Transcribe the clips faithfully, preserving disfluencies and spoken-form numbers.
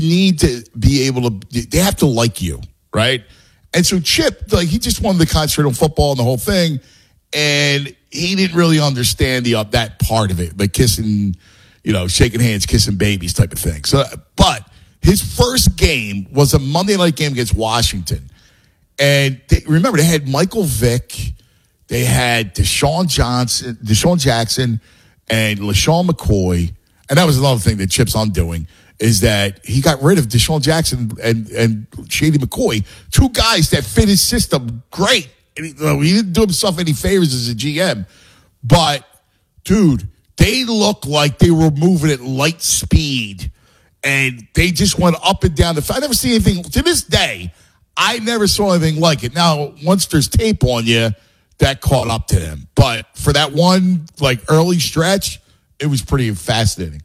need to be able to, they have to like you, right? And so Chip, like, he just wanted to concentrate on football and the whole thing, and he didn't really understand the uh, that part of it, like kissing, you know, shaking hands, kissing babies type of thing. So, but his first game was a Monday night game against Washington. And they, remember, they had Michael Vick, they had Deshaun Johnson, Deshaun Jackson, and LaShawn McCoy. And that was another thing that Chip's undoing, is that he got rid of Deshaun Jackson and, and Shady McCoy, two guys that fit his system great. And he, he didn't do himself any favors as a G M. But, dude, they looked like they were moving at light speed. And they just went up and down the field. I never see anything, to this day, I never saw anything like it. Now, once there's tape on you, that caught up to them. But for that one, like, early stretch, it was pretty fascinating.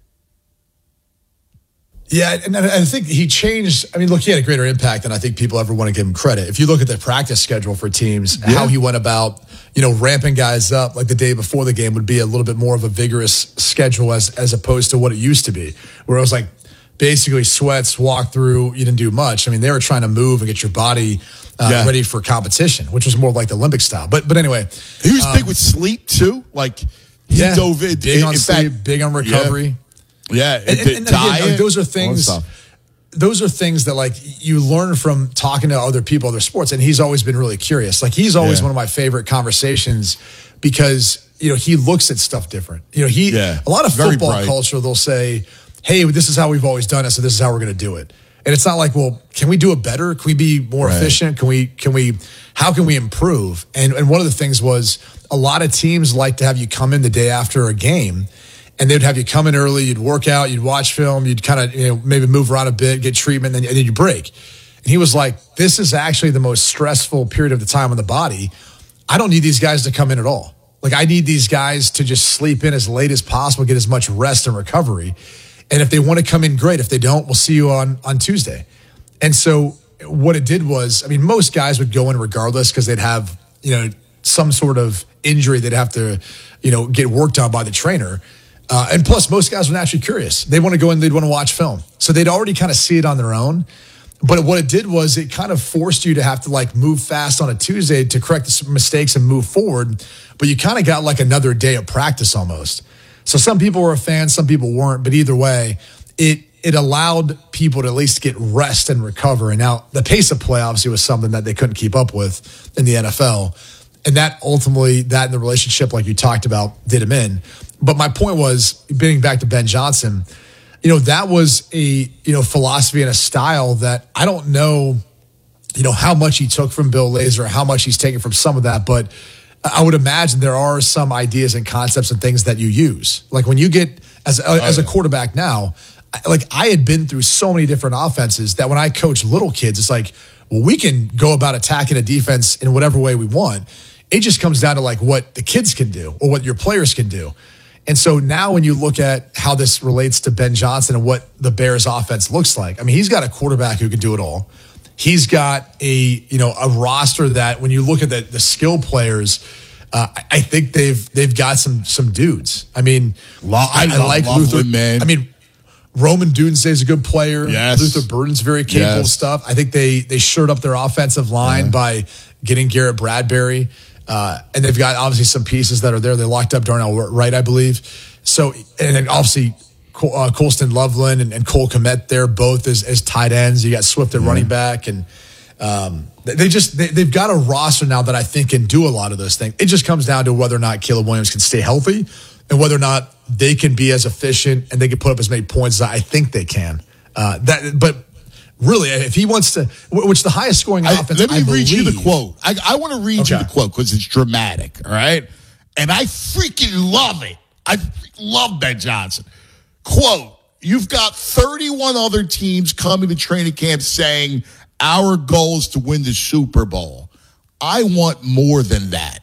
Yeah, and I think he changed. I mean, look, he had a greater impact than I think people ever want to give him credit. If you look at the practice schedule for teams, yeah. how he went about, you know, ramping guys up like the day before the game would be a little bit more of a vigorous schedule as as opposed to what it used to be, where it was like basically sweats, walk through, you didn't do much. I mean, they were trying to move and get your body uh, yeah. ready for competition, which was more like the Olympic style. But but anyway. He was um, big with sleep, too. Like, he yeah, dove in. Big on in sleep, fact, big on recovery. Yeah. Yeah, and, and, and diet, again, those are things. Those are things that, like, you learn from talking to other people, other sports. And he's always been really curious. Like, he's always yeah. one of my favorite conversations because, you know, he looks at stuff different. You know, he yeah. a lot of Very football bright. culture, they'll say, "Hey, this is how we've always done it, so this is how we're going to do it." And it's not like, well, can we do it better? Can we be more right. efficient? Can we? Can we? How can we improve? And and one of the things was a lot of teams like to have you come in the day after a game. And they'd have you come in early, you'd work out, you'd watch film, you'd kind of, you know, maybe move around a bit, get treatment, and then, and then you break. And he was like, this is actually the most stressful period of the time on the body. I don't need these guys to come in at all. Like, I need these guys to just sleep in as late as possible, get as much rest and recovery. And if they want to come in, great. If they don't, we'll see you on, on Tuesday. And so what it did was, I mean, most guys would go in regardless because they'd have, you know, some sort of injury they'd have to, you know, get worked on by the trainer. Uh, and plus, most guys were naturally curious. They want to go in, they'd want to watch film. So they'd already kind of see it on their own. But what it did was it kind of forced you to have to, like, move fast on a Tuesday to correct the mistakes and move forward. But you kind of got like another day of practice almost. So some people were a fan, some people weren't. But either way, it it allowed people to at least get rest and recover. And now the pace of play obviously was something that they couldn't keep up with in the N F L. And that ultimately, that and the relationship, like you talked about, did him in. But my point was, getting back to Ben Johnson, you know, that was a, you know, philosophy and a style that I don't know, you know, how much he took from Bill Lazor, how much he's taken from some of that. But I would imagine there are some ideas and concepts and things that you use. Like when you get, as a, as a quarterback now, like I had been through so many different offenses that when I coach little kids, it's like, well, we can go about attacking a defense in whatever way we want. It just comes down to like what the kids can do or what your players can do. And so now when you look at how this relates to Ben Johnson and what the Bears offense looks like, I mean, he's got a quarterback who can do it all. He's got a, you know, a roster that when you look at the, the skill players, uh, I think they've they've got some some dudes. I mean, I, I like Luther, man. I mean, Roman Dunze is a good player. Yes. Luther Burden's very capable yes. of stuff. I think they they shored up their offensive line yeah. by getting Garrett Bradbury. Uh, and they've got obviously some pieces that are there. They locked up Darnell Wright, I believe. So, and then obviously uh, Colston Loveland and, and Cole Kmet there, both as, as tight ends. You got Swift at mm-hmm. running back. And um, they just, they, they've got a roster now that I think can do a lot of those things. It just comes down to whether or not Caleb Williams can stay healthy and whether or not they can be as efficient and they can put up as many points as I think they can. Uh, that, but really, if he wants to, which the highest scoring offense, I, let me I read believe, you the quote. I, I want to read okay. you the quote because it's dramatic, all right? And I freaking love it. I love Ben Johnson. Quote, you've got thirty-one other teams coming to training camp saying, our goal is to win the Super Bowl. I want more than that.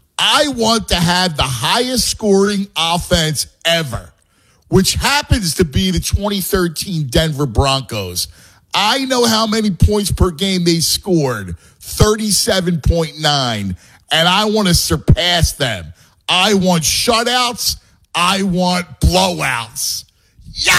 I want to have the highest scoring offense ever, which happens to be the twenty thirteen Denver Broncos. I know how many points per game they scored, thirty-seven point nine, and I want to surpass them. I want shutouts. I want blowouts.